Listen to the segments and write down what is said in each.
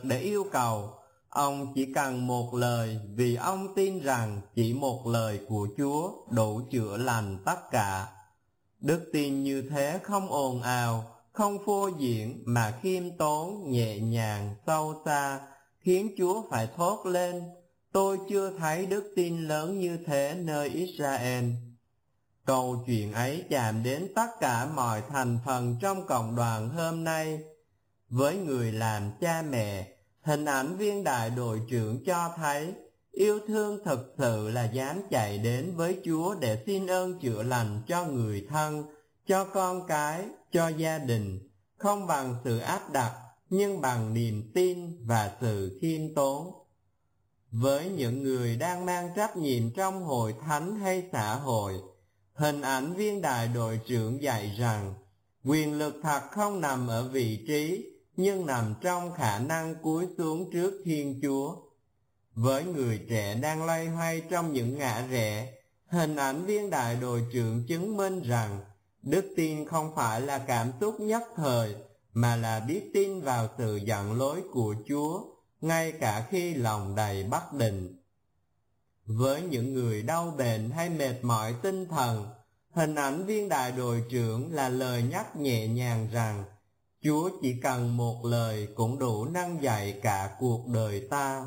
để yêu cầu. Ông chỉ cần một lời, vì ông tin rằng chỉ một lời của Chúa đủ chữa lành tất cả. Đức tin như thế không ồn ào, không phô diễn, mà khiêm tốn, nhẹ nhàng, sâu xa, khiến Chúa phải thốt lên: tôi chưa thấy đức tin lớn như thế nơi Israel. Câu chuyện ấy chạm đến tất cả mọi thành phần trong cộng đoàn hôm nay. Với người làm cha mẹ, hình ảnh viên đại đội trưởng cho thấy yêu thương thực sự là dám chạy đến với Chúa để xin ơn chữa lành cho người thân, cho con cái, cho gia đình, không bằng sự áp đặt, nhưng bằng niềm tin và sự khiêm tốn. Với những người đang mang trách nhiệm trong hội thánh hay xã hội, hình ảnh viên đại đội trưởng dạy rằng quyền lực thật không nằm ở vị trí, nhưng nằm trong khả năng cúi xuống trước Thiên Chúa. Với người trẻ đang loay hoay trong những ngã rẽ, hình ảnh viên đại đội trưởng chứng minh rằng đức tin không phải là cảm xúc nhất thời, mà là biết tin vào sự dẫn lối của Chúa, ngay cả khi lòng đầy bất định. Với những người đau bệnh hay mệt mỏi tinh thần, hình ảnh viên đại đội trưởng là lời nhắc nhẹ nhàng rằng Chúa chỉ cần một lời cũng đủ nâng dậy cả cuộc đời ta.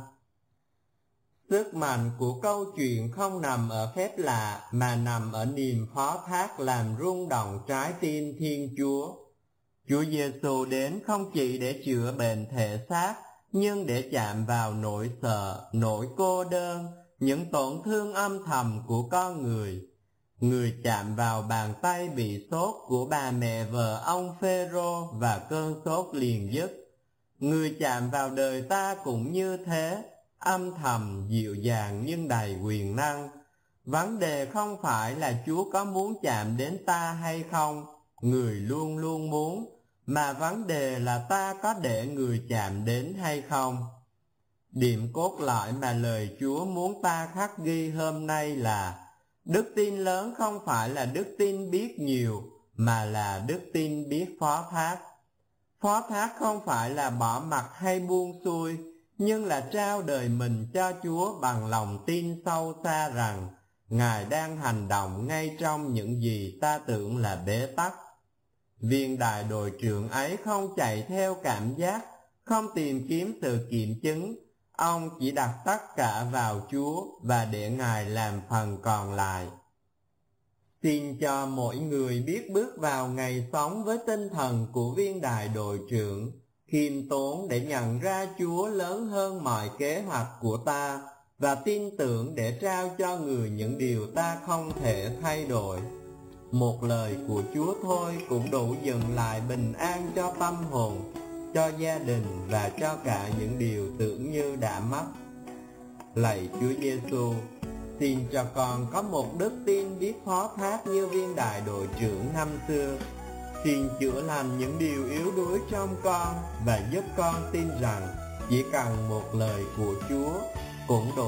Sức mạnh của câu chuyện không nằm ở phép lạ, mà nằm ở niềm phó thác làm rung động trái tim Thiên Chúa. Chúa Giêsu đến không chỉ để chữa bệnh thể xác, nhưng để chạm vào nỗi sợ, nỗi cô đơn, những tổn thương âm thầm của con người. Người chạm vào bàn tay bị sốt của bà mẹ vợ ông Phêrô và cơn sốt liền dứt. Người chạm vào đời ta cũng như thế, âm thầm, dịu dàng nhưng đầy quyền năng. Vấn đề không phải là Chúa có muốn chạm đến ta hay không, người luôn luôn muốn, mà vấn đề là ta có để người chạm đến hay không. Điểm cốt lõi mà lời Chúa muốn ta khắc ghi hôm nay là đức tin lớn không phải là đức tin biết nhiều, mà là đức tin biết phó thác. Phó thác không phải là bỏ mặc hay buông xuôi, nhưng là trao đời mình cho Chúa bằng lòng tin sâu xa rằng Ngài đang hành động ngay trong những gì ta tưởng là bế tắc. Viên đại đội trưởng ấy không chạy theo cảm giác, không tìm kiếm sự kiểm chứng. Ông chỉ đặt tất cả vào Chúa và để Ngài làm phần còn lại. Xin cho mỗi người biết bước vào ngày sống với tinh thần của viên đại đội trưởng, khiêm tốn để nhận ra Chúa lớn hơn mọi kế hoạch của ta, và tin tưởng để trao cho người những điều ta không thể thay đổi. Một lời của Chúa thôi cũng đủ dừng lại bình an cho tâm hồn, cho gia đình và cho cả những điều tưởng như đã mất. Lạy Chúa Giêsu, xin cho con có một đức tin biết phó thác như viên đại đội trưởng năm xưa. Xin chữa lành những điều yếu đuối trong con và giúp con tin rằng chỉ cần một lời của Chúa cũng đủ